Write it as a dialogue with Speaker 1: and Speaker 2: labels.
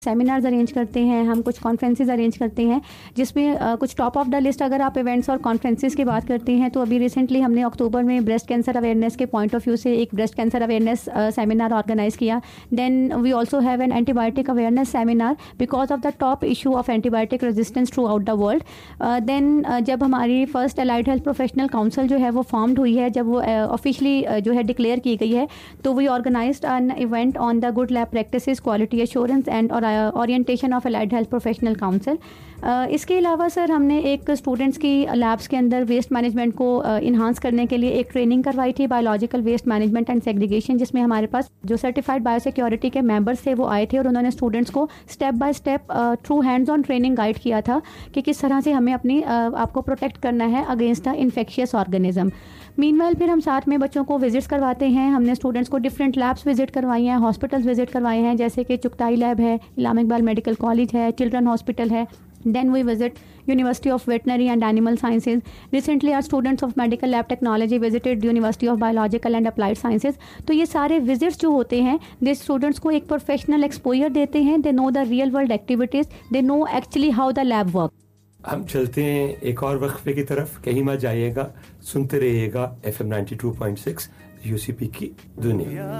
Speaker 1: Seminars arrange करते हैं, हम कुछ कॉन्फ्रेंसेस अरेंज करते हैं जिसमें कुछ टॉप ऑफ द लिस्ट अगर आप इवेंट्स और कॉन्फ्रेंसेस की बात करते हैं तो अभी रिसेंटली हमने अक्टूबर में ब्रेस्ट कैंसर अवेयरनेस के पॉइंट ऑफ व्यू से एक breast cancer awareness seminar organise किया. Then we also have an antibiotic awareness seminar because of the top issue of antibiotic resistance through out the world. Then जब हमारी first allied health professional council जो है वो formed हुई है, जब वो ऑफिशियली जो है डिक्लेयर की गई है, तो we organised an event on the good lab practices, quality assurance and orientation of allied health professional council. इसके अलावा सर हमने एक स्टूडेंट्स की लैब्स के अंदर वेस्ट मैनेजमेंट को इन्हांस करने के लिए एक ट्रेनिंग करवाई थी, biological waste management and segregation, जिसमें हमारे पास जो सर्टिफाइड बायोसिक्योरिटी के मेंबर्स थे वो आए थे और उन्होंने स्टूडेंट्स को step by step through hands on training guide किया था कि किस तरह से हमें अपनी आपको प्रोटेक्ट करना है against the infectious organism. Meanwhile फिर हम साथ में बच्चों को विजिट्स करवाते हैं. हमने स्टूडेंट्स को डिफरेंट लैब्स विजिट करवाई हैं, हॉस्पिटल्स विजिट करवाए हैं, जैसे कि चुगताई लैब है, इलामा इकबाल मेडिकल कॉलेज है, चिल्ड्रन हॉस्पिटल है. Then we visit University of Veterinary and Animal Sciences. Recently our students of Medical Lab Technology visited University of Biological and Applied Sciences. तो ये सारे विजिट्स जो होते हैं दे स्टूडेंट्स को एक प्रोफेशनल एक्सपोजर देते हैं. They know the real world activities, they know actually how the lab work.
Speaker 2: हम चलते हैं एक और वक्फे की तरफ. कहीं मत जाइएगा, सुनते रहिएगा FM 92.6 UCP की दुनिया.